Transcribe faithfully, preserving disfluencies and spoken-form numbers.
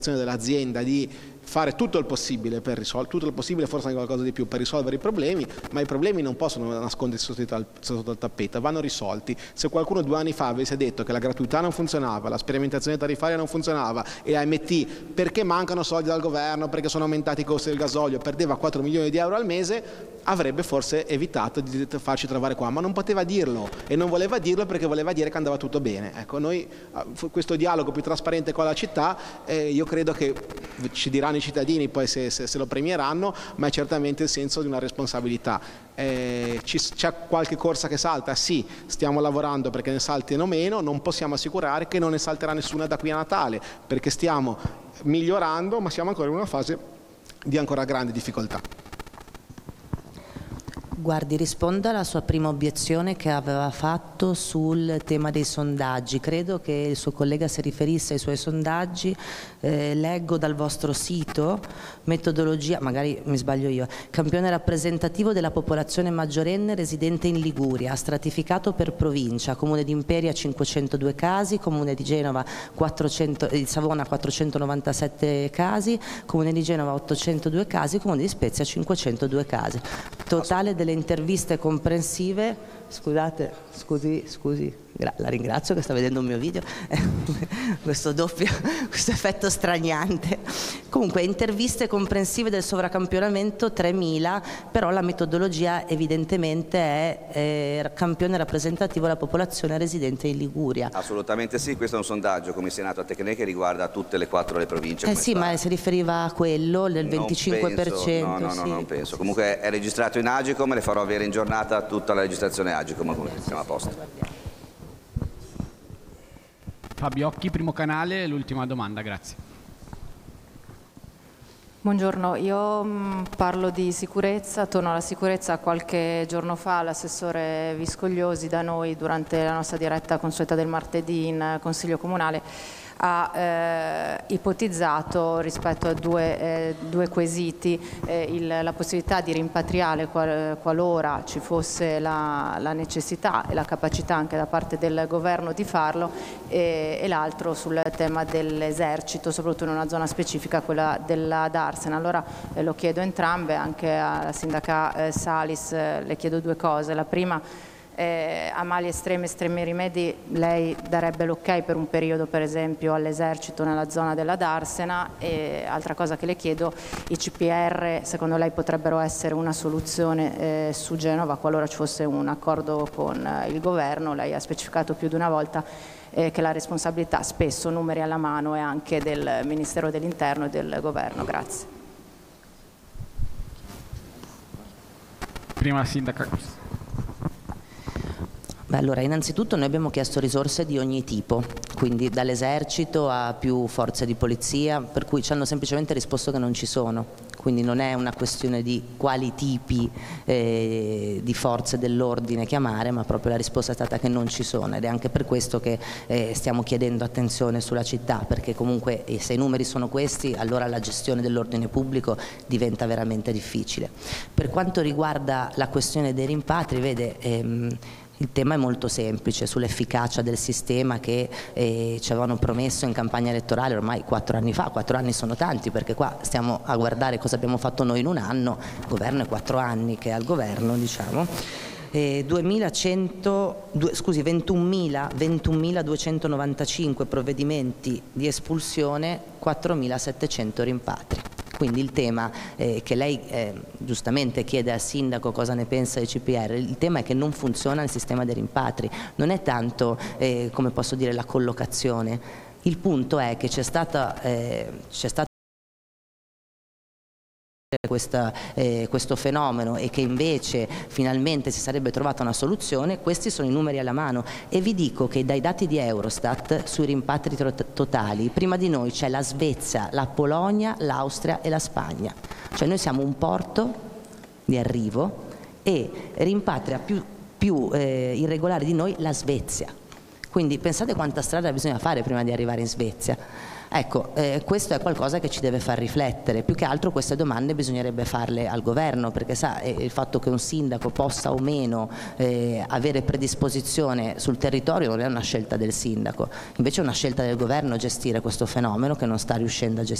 dell'azienda di fare tutto il possibile per risolvere, tutto il possibile, forse anche qualcosa di più, per risolvere i problemi, ma i problemi non possono nascondersi sotto il, sotto il tappeto, vanno risolti. Se qualcuno due anni fa avesse detto che la gratuità non funzionava, la sperimentazione tariffaria non funzionava e A M T perché mancano soldi dal governo, perché sono aumentati i costi del gasolio, perdeva quattro milioni di euro al mese, avrebbe forse evitato di farci trovare qua, ma non poteva dirlo e non voleva dirlo perché voleva dire che andava tutto bene. Ecco, noi questo dialogo più trasparente con la città, eh, io credo che ci diranno i cittadini poi se, se, se lo premieranno, ma è certamente il senso di una responsabilità. Eh, ci, c'è qualche corsa che salta? Sì, stiamo lavorando perché ne saltino meno, non possiamo assicurare che non ne salterà nessuna da qui a Natale, perché stiamo migliorando, ma siamo ancora in una fase di ancora grande difficoltà. Guardi, risponda alla sua prima obiezione che aveva fatto sul tema dei sondaggi. Credo che il suo collega si riferisse ai suoi sondaggi. Eh, leggo dal vostro sito, metodologia, magari mi sbaglio io, campione rappresentativo della popolazione maggiorenne residente in Liguria, stratificato per provincia, Comune di Imperia cinquecentodue casi, Comune di Genova quattrocento, di Savona quattrocentonovantasette casi, Comune di Genova ottocentodue casi, Comune di Spezia cinquecentodue casi. Totale delle interviste comprensive, scusate, scusi, scusi, la ringrazio che sta vedendo un mio video, questo doppio, questo effetto straniante. Comunque, interviste comprensive del sovracampionamento tremila, però la metodologia evidentemente è eh, campione rappresentativo della popolazione residente in Liguria. Assolutamente sì, questo è un sondaggio commissionato a Tecne che riguarda tutte le quattro le province. Eh sì, ma si riferiva a quello, del venticinque per cento. No, no, no, sì. non penso. Comunque è registrato in Agicom, le farò avere in giornata tutta la registrazione Agicom, come siamo a posto. Fabio Occhi, Primo Canale, l'ultima domanda, grazie. Buongiorno, io mh, parlo di sicurezza, torno alla sicurezza. Qualche giorno fa l'assessore Viscogliosi da noi, durante la nostra diretta consueta del martedì in Consiglio Comunale, ha eh, ipotizzato rispetto a due, eh, due quesiti eh, il, la possibilità di rimpatriare qual, qualora ci fosse la, la necessità e la capacità anche da parte del governo di farlo, e, e l'altro sul tema dell'esercito, soprattutto in una zona specifica, quella della Darsena. Allora eh, lo chiedo entrambe, anche alla sindaca eh, Salis eh, le chiedo due cose. La prima, Eh, a mali estremi, estremi rimedi, lei darebbe l'ok per un periodo per esempio all'esercito nella zona della Darsena? E altra cosa che le chiedo, i C P R secondo lei potrebbero essere una soluzione eh, su Genova qualora ci fosse un accordo con eh, il governo? Lei ha specificato più di una volta eh, che la responsabilità, spesso numeri alla mano, è anche del Ministero dell'Interno e del governo. Grazie. Prima sindaca. Beh, allora, innanzitutto noi abbiamo chiesto risorse di ogni tipo, quindi dall'esercito a più forze di polizia, per cui ci hanno semplicemente risposto che non ci sono, quindi non è una questione di quali tipi eh, di forze dell'ordine chiamare, ma proprio la risposta è stata che non ci sono, ed è anche per questo che eh, stiamo chiedendo attenzione sulla città, perché comunque eh, se i numeri sono questi, allora la gestione dell'ordine pubblico diventa veramente difficile. Per quanto riguarda la questione dei rimpatri, vede, ehm, il tema è molto semplice, sull'efficacia del sistema che eh, ci avevano promesso in campagna elettorale ormai quattro anni fa. Quattro anni sono tanti, perché qua stiamo a guardare cosa abbiamo fatto noi in un anno, il governo è quattro anni che è al governo, diciamo. Eh, duemilacento, due, scusi, ventunomiladuecentonovantacinque provvedimenti di espulsione, quattromilasettecento rimpatri. Quindi il tema eh, che lei eh, giustamente chiede al sindaco cosa ne pensa dei C P R, il tema è che non funziona il sistema dei rimpatri, non è tanto, eh, come posso dire, la collocazione. Il punto è che c'è stata, eh, c'è stata Questa, eh, questo fenomeno, e che invece finalmente si sarebbe trovata una soluzione. Questi sono i numeri alla mano, e vi dico che dai dati di Eurostat sui rimpatri totali, prima di noi c'è la Svezia, la Polonia, l'Austria e la Spagna, cioè noi siamo un porto di arrivo, e rimpatria più, più eh, irregolare di noi la Svezia, quindi pensate quanta strada bisogna fare prima di arrivare in Svezia. Ecco, eh, questo è qualcosa che ci deve far riflettere. Più che altro queste domande bisognerebbe farle al governo, perché sa, eh, il fatto che un sindaco possa o meno eh, avere predisposizione sul territorio non è una scelta del sindaco, invece è una scelta del governo gestire questo fenomeno che non sta riuscendo a gestire.